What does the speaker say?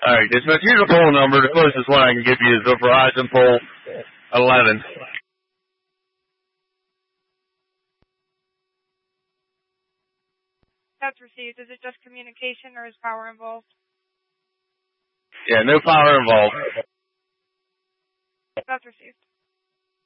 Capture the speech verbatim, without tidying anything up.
Alright, dispatch, here's a poll number. The closest one I can give you is the Verizon poll eleven. That's received. Is it just communication or is power involved? Yeah, no power involved.